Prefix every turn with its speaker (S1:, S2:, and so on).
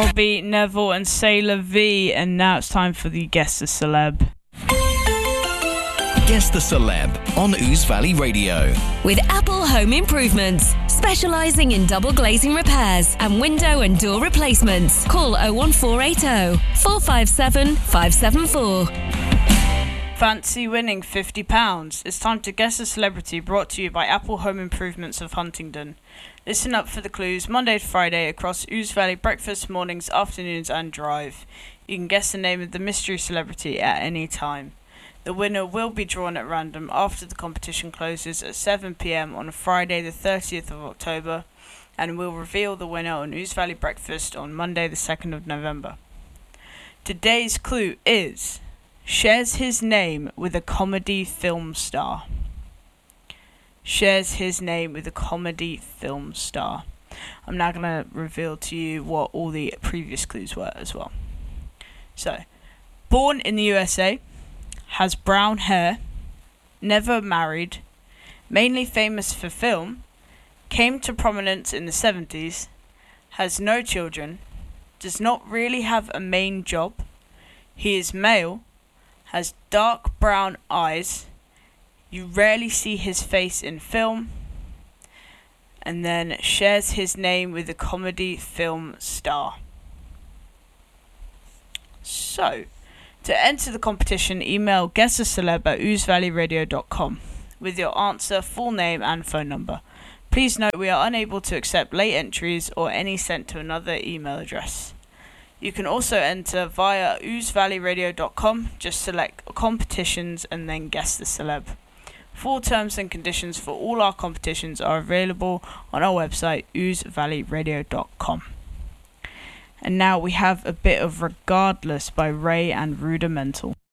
S1: Robbie, Neville and Sailor V, and now it's time for the Guess the Celeb.
S2: Guess the Celeb on Ouse Valley Radio.
S3: With Apple Home Improvements, specialising in double glazing repairs and window and door replacements. Call 01480 457 574.
S1: Fancy winning £50? It's time to Guess a Celebrity, brought to you by Apple Home Improvements of Huntingdon. Listen up for the clues Monday to Friday across Ouse Valley breakfast, mornings, afternoons and drive. You can guess the name of the mystery celebrity at any time. The winner will be drawn at random after the competition closes at 7 p.m. on Friday the 30th of October, and we'll reveal the winner on Ouse Valley breakfast on Monday the 2nd of November. Today's clue is: shares his name with a comedy film star. Shares his name with a comedy film star. I'm now going to reveal to you what all the previous clues were as well. So, born in the USA, has brown hair, never married, mainly famous for film, came to prominence in the 70s, has no children, does not really have a main job, he is male, has dark brown eyes, you rarely see his face in film, and then shares his name with a comedy film star. So, to enter the competition, email guessaceleb@ousevalleyradio.com with your answer, full name and phone number. Please note we are unable to accept late entries or any sent to another email address. You can also enter via ousevalleyradio.com, just select competitions and then guess the celeb. Full terms and conditions for all our competitions are available on our website, ousevalleyradio.com. And now we have a bit of Regardless by Ray and Rudimental.